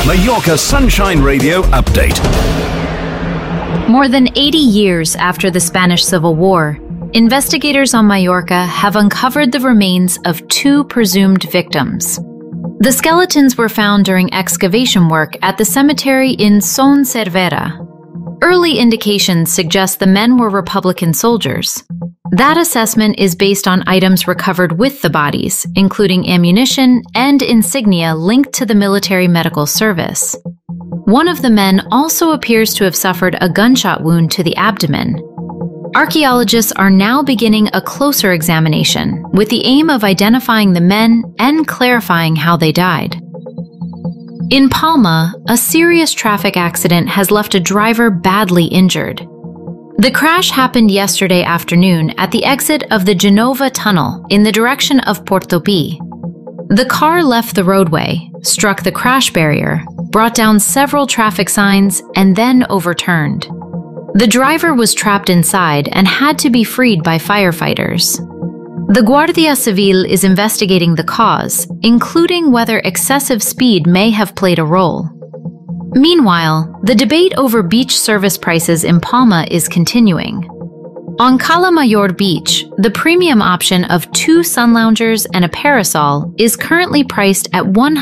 Mallorca Sunshine Radio update. More than 80 years after the Spanish Civil War, investigators on Mallorca have uncovered the remains of 2 presumed victims. The skeletons were found during excavation work at the cemetery in Son Servera. Early indications suggest the men were Republican soldiers. That assessment is based on items recovered with the bodies, including ammunition and insignia linked to the military medical service. One of the men also appears to have suffered a gunshot wound to the abdomen. Archaeologists are now beginning a closer examination with the aim of identifying the men and clarifying how they died. In Palma, a serious traffic accident has left a driver badly injured. The crash happened yesterday afternoon at the exit of the Genova Tunnel in the direction of Portopí. The car left the roadway, struck the crash barrier, brought down several traffic signs, and then overturned. The driver was trapped inside and had to be freed by firefighters. The Guardia Civil is investigating the cause, including whether excessive speed may have played a role. Meanwhile, the debate over beach service prices in Palma is continuing. On Cala Mayor Beach, the premium option of 2 sun loungers and a parasol is currently priced at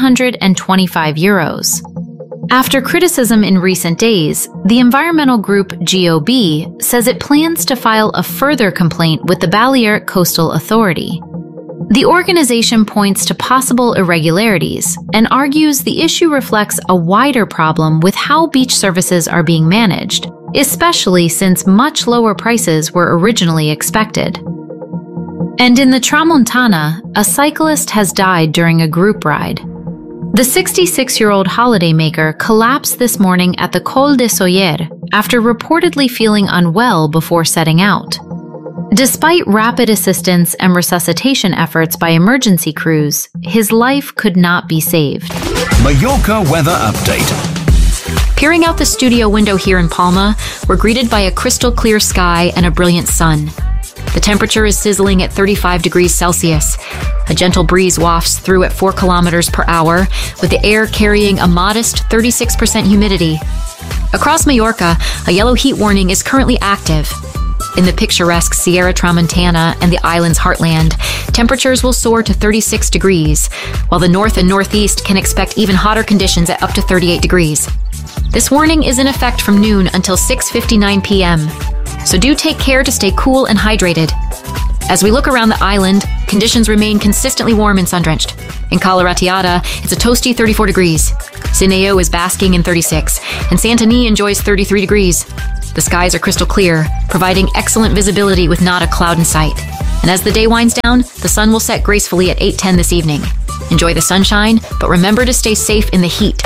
€125. After criticism in recent days, the environmental group GOB says it plans to file a further complaint with the Balearic Coastal Authority. The organization points to possible irregularities and argues the issue reflects a wider problem with how beach services are being managed, especially since much lower prices were originally expected. And in the Tramontana, a cyclist has died during a group ride. The 66-year-old holidaymaker collapsed this morning at the Col de Soller after reportedly feeling unwell before setting out. Despite rapid assistance and resuscitation efforts by emergency crews, his life could not be saved. Mallorca weather update. Peering out the studio window here in Palma, we're greeted by a crystal clear sky and a brilliant sun. The temperature is sizzling at 35 degrees Celsius. A gentle breeze wafts through at 4 kilometers per hour, with the air carrying a modest 36% humidity. Across Mallorca, a yellow heat warning is currently active. In the picturesque Sierra Tramontana and the island's heartland, temperatures will soar to 36 degrees, while the north and northeast can expect even hotter conditions at up to 38 degrees. This warning is in effect from noon until 6:59 p.m., so do take care to stay cool and hydrated. As we look around the island, conditions remain consistently warm and sun-drenched. In Cala Ratllada, it's a toasty 34 degrees. Sineo is basking in 36, and Santanyí enjoys 33 degrees. The skies are crystal clear, providing excellent visibility with not a cloud in sight. And as the day winds down, the sun will set gracefully at 8:10 this evening. Enjoy the sunshine, but remember to stay safe in the heat.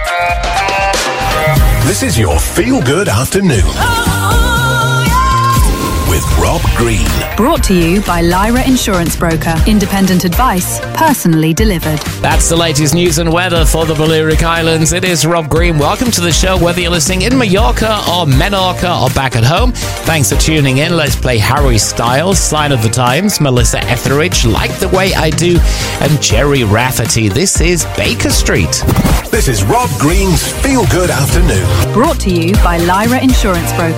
This is your feel-good afternoon. With Rob Green. Brought to you by Lyra Insurance Broker. Independent advice, personally delivered. That's the latest news and weather for the Balearic Islands. It is Rob Green. Welcome to the show, whether you're listening in Mallorca or Menorca or back at home. Thanks for tuning in. Let's play Harry Styles, Sign of the Times, Melissa Etheridge, Like the Way I Do, and Jerry Rafferty. This is Baker Street. This is Rob Green's Feel Good Afternoon. Brought to you by Lyra Insurance Broker.